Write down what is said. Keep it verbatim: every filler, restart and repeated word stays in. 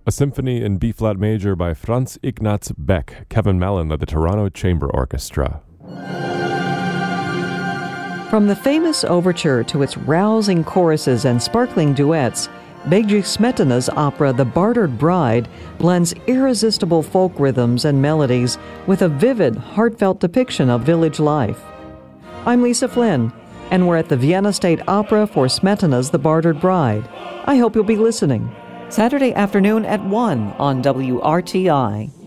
A symphony in B-flat major by Franz Ignaz Beck. Kevin Mellon led the Toronto Chamber Orchestra. From the famous overture to its rousing choruses and sparkling duets, Bedřich Smetana's opera The Bartered Bride blends irresistible folk rhythms and melodies with a vivid, heartfelt depiction of village life. I'm Lisa Flynn, and we're at the Vienna State Opera for Smetana's The Bartered Bride. I hope you'll be listening. Saturday afternoon at one on W R T I.